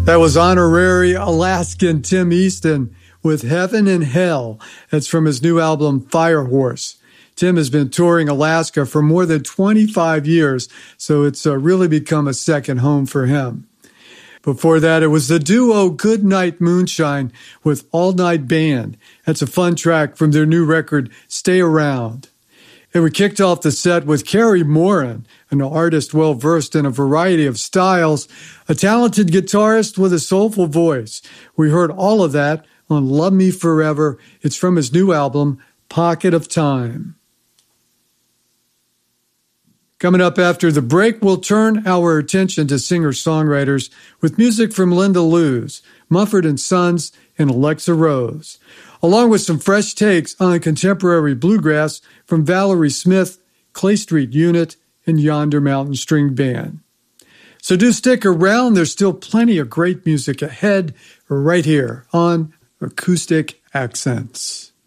That was honorary Alaskan Tim Easton with Heaven and Hell. That's from his new album, Firehorse. Tim has been touring Alaska for more than 25 years, so it's really become a second home for him. Before that, it was the duo Goodnight Moonshine with All Night Band. That's a fun track from their new record, Stay Around. And we kicked off the set with Carrie Morin, an artist well-versed in a variety of styles, a talented guitarist with a soulful voice. We heard all of that on Love Me Forever. It's from his new album, Pocket of Time. Coming up after the break, we'll turn our attention to singer-songwriters with music from Linda Lewis, Mumford & Sons, and Alexa Rose, along with some fresh takes on contemporary bluegrass from Valerie Smith, Clay Street Unit, and Yonder Mountain String Band. So do stick around. There's still plenty of great music ahead right here on Acoustic Accents.